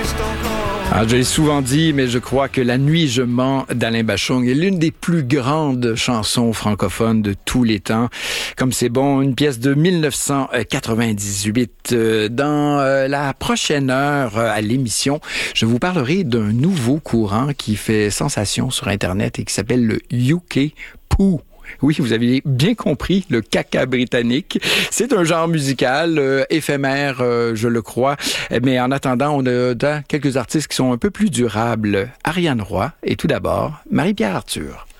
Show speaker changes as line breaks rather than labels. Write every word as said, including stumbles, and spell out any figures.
Ah, je l'ai souvent dit, mais je crois que La nuit je mens d'Alain Bachung est l'une des plus grandes chansons francophones de tous les temps. Comme c'est bon, une pièce de mille neuf cent quatre-vingt-dix-huit. Dans la prochaine heure à l'émission, je vous parlerai d'un nouveau courant qui fait sensation sur Internet et qui s'appelle le U K Poo. Oui, vous avez bien compris, le caca britannique. C'est un genre musical euh, éphémère, euh, je le crois. Mais en attendant, on a quelques artistes qui sont un peu plus durables. Ariane Roy et tout d'abord, Marie-Pierre Arthur.